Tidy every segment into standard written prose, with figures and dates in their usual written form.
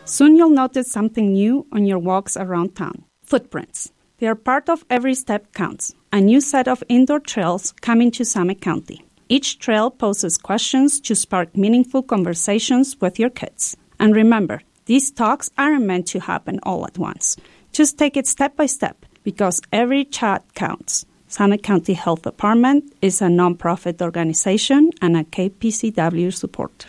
Soon you'll notice something new on your walks around town. Footprints. They are part of Every Step Counts, a new set of indoor trails coming to Summit County. Each trail poses questions to spark meaningful conversations with your kids. And remember, these talks aren't meant to happen all at once. Just take it step by step, because every chat counts. Summit County Health Department is a nonprofit organization and a KPCW supporter.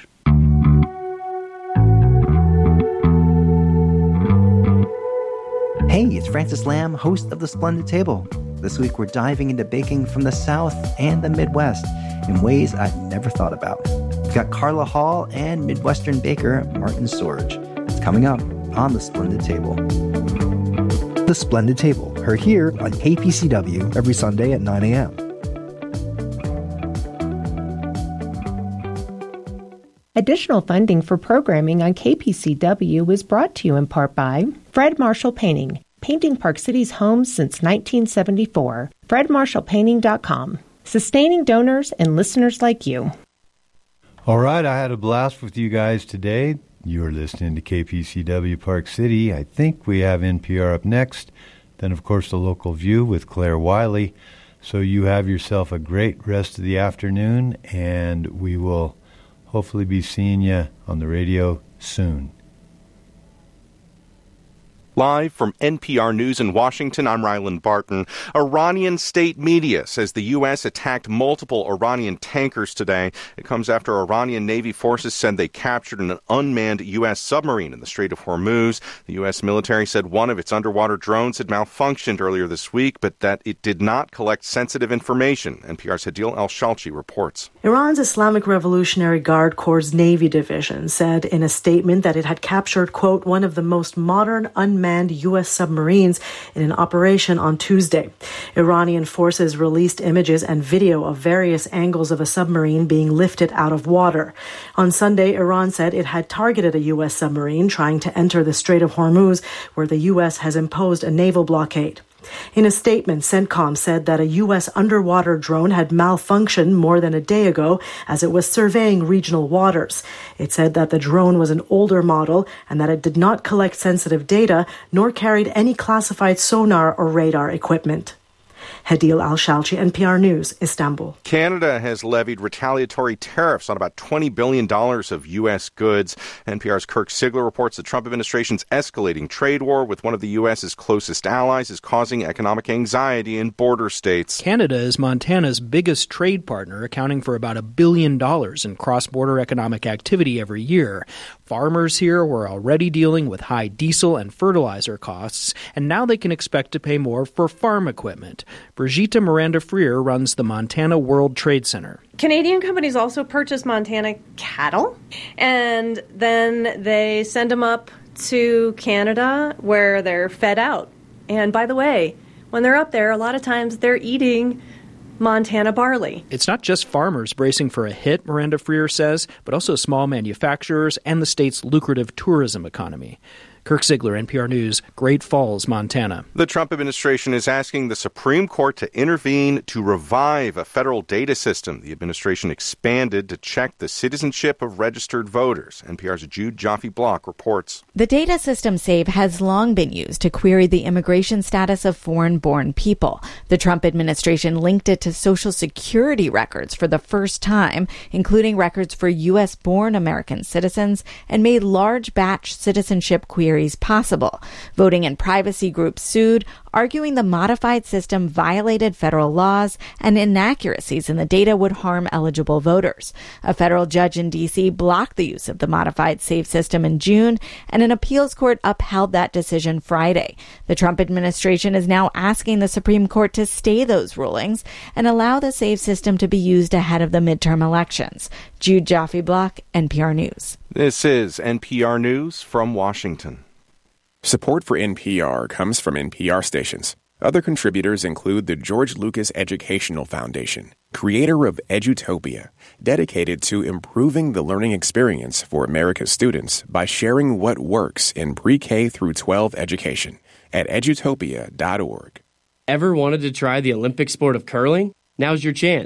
Hey, it's Francis Lamb, host of The Splendid Table. This week we're diving into baking from the South and the Midwest in ways I'd never thought about. We've got Carla Hall and Midwestern baker Martin Sorge. It's coming up on The Splendid Table. The Splendid Table, heard here on KPCW every Sunday at 9 a.m. Additional funding for programming on KPCW is brought to you in part by Fred Marshall Painting, painting Park City's homes since 1974. FredMarshallPainting.com, sustaining donors and listeners like you. All right, I had a blast with you guys today. You're listening to KPCW Park City. I think we have NPR up next. Then, of course, the Local View with Claire Wiley. So you have yourself a great rest of the afternoon, and we will hopefully be seeing you on the radio soon. Live from NPR News in Washington, I'm Ryland Barton. Iranian state media says the U.S. attacked multiple Iranian tankers today. It comes after Iranian Navy forces said they captured an unmanned U.S. submarine in the Strait of Hormuz. The U.S. military said one of its underwater drones had malfunctioned earlier this week, but that it did not collect sensitive information. NPR's Hadil El-Shalchi reports. Iran's Islamic Revolutionary Guard Corps' Navy division said in a statement that it had captured, quote, one of the most modern unmanned U.S. submarines in an operation on Tuesday. Iranian forces released images and video of various angles of a submarine being lifted out of water. On Sunday, Iran said it had targeted a U.S. submarine trying to enter the Strait of Hormuz, where the U.S. has imposed a naval blockade. In a statement, CENTCOM said that a U.S. underwater drone had malfunctioned more than a day ago as it was surveying regional waters. It said that the drone was an older model and that it did not collect sensitive data nor carried any classified sonar or radar equipment. Hadil Al-Shalchi, NPR News, Istanbul. Canada has levied retaliatory tariffs on about $20 billion of U.S. goods. NPR's Kirk Sigler reports the Trump administration's escalating trade war with one of the U.S.'s closest allies is causing economic anxiety in border states. Canada is Montana's biggest trade partner, accounting for about $1 billion in cross-border economic activity every year. Farmers here were already dealing with high diesel and fertilizer costs, and now they can expect to pay more for farm equipment. Brigitte Miranda-Freer runs the Montana World Trade Center. Canadian companies also purchase Montana cattle, and then they send them up to Canada where they're fed out. And by the way, when they're up there, a lot of times they're eating Montana barley. It's not just farmers bracing for a hit, Miranda-Freer says, but also small manufacturers and the state's lucrative tourism economy. Kirk Sigler, NPR News, Great Falls, Montana. The Trump administration is asking the Supreme Court to intervene to revive a federal data system the administration expanded to check the citizenship of registered voters. NPR's Jude Jaffe-Block reports. The data system SAVE has long been used to query the immigration status of foreign-born people. The Trump administration linked it to Social Security records for the first time, including records for U.S.-born American citizens, and made large batch citizenship queries possible. Voting and privacy groups sued, arguing the modified system violated federal laws and inaccuracies in the data would harm eligible voters. A federal judge in D.C. blocked the use of the modified SAVE system in June, and an appeals court upheld that decision Friday. The Trump administration is now asking the Supreme Court to stay those rulings and allow the SAVE system to be used ahead of the midterm elections. Jude Jaffe-Block, NPR News. This is NPR News from Washington. Support for NPR comes from NPR stations. Other contributors include the George Lucas Educational Foundation, creator of Edutopia, dedicated to improving the learning experience for America's students by sharing what works in pre-K through 12 education at edutopia.org. Ever wanted to try the Olympic sport of curling? Now's your chance.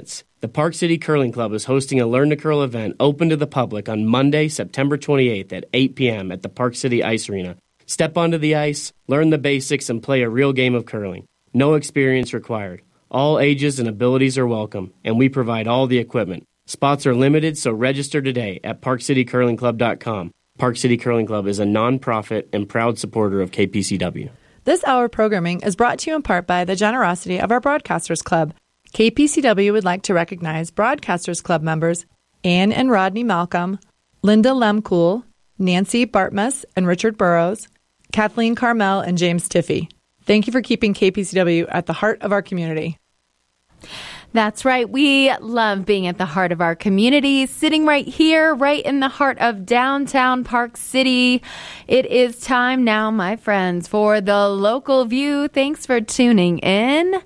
The Park City Curling Club is hosting a Learn to Curl event open to the public on Monday, September 28th at 8 p.m. at the Park City Ice Arena. Step onto the ice, learn the basics, and play a real game of curling. No experience required. All ages and abilities are welcome, and we provide all the equipment. Spots are limited, so register today at parkcitycurlingclub.com. Park City Curling Club is a non-profit and proud supporter of KPCW. This hour programming is brought to you in part by the generosity of our Broadcasters Club. KPCW would like to recognize Broadcasters Club members Ann and Rodney Malcolm, Linda Lemcool, Nancy Bartmus and Richard Burrows, Kathleen Carmel and James Tiffey. Thank you for keeping KPCW at the heart of our community. That's right. We love being at the heart of our community, sitting right here, right in the heart of downtown Park City. It is time now, my friends, for the Local View. Thanks for tuning in.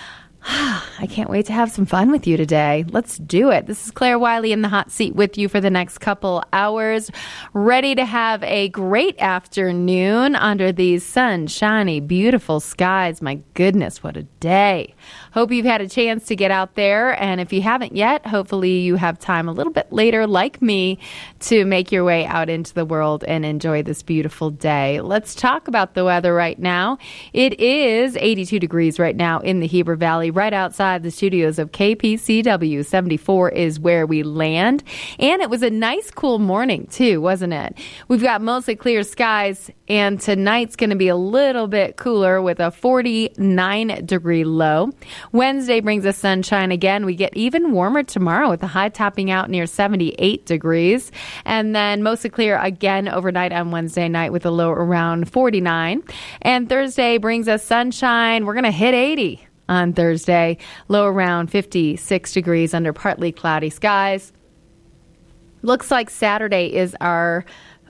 I can't wait to have some fun with you today. Let's do it. This is Claire Wiley in the hot seat with you for the next couple hours, ready to have a great afternoon under these sunshiny, beautiful skies. My goodness, what a day. Hope you've had a chance to get out there, and if you haven't yet, hopefully you have time a little bit later, like me, to make your way out into the world and enjoy this beautiful day. Let's talk about the weather right now. It is 82 degrees right now in the Heber Valley, right outside the studios of KPCW. 74 is where we land, and it was a nice, cool morning, too, wasn't it? We've got mostly clear skies, and tonight's going to be a little bit cooler with a 49-degree low. Wednesday brings us sunshine again. We get even warmer tomorrow with the high topping out near 78 degrees. And then mostly clear again overnight on Wednesday night with a low around 49. And Thursday brings us sunshine. We're going to hit 80 on Thursday. Low around 56 degrees under partly cloudy skies. Looks like Friday is our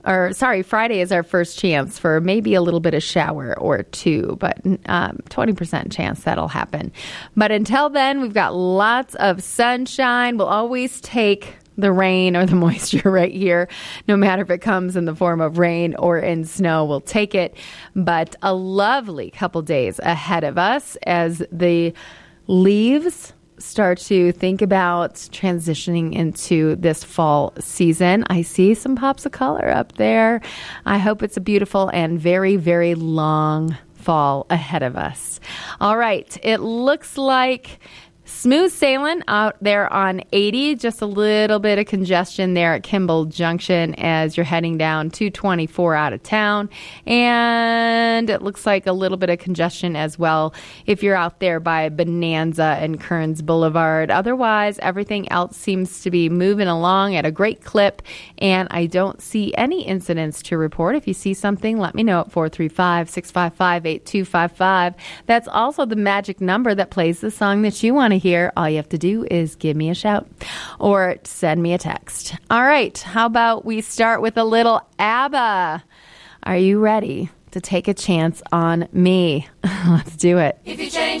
first chance for maybe a little bit of shower or two, but 20% chance that'll happen. But until then, we've got lots of sunshine. We'll always take the rain or the moisture right here, no matter if it comes in the form of rain or in snow, we'll take it. But a lovely couple days ahead of us as the leaves start to think about transitioning into this fall season. I see some pops of color up there. I hope it's a beautiful and very, very long fall ahead of us. All right. It looks like smooth sailing out there on 80. Just a little bit of congestion there at Kimball Junction as you're heading down 224 out of town. And it looks like a little bit of congestion as well if you're out there by Bonanza and Kearns Boulevard. Otherwise, everything else seems to be moving along at a great clip, and I don't see any incidents to report. If you see something, let me know at 435-655-8255. That's also the magic number that plays the song that you want to hear. All you have to do is give me a shout or send me a text. All right. How about we start with a little ABBA? Are you ready to take a chance on me? Let's do it. If you change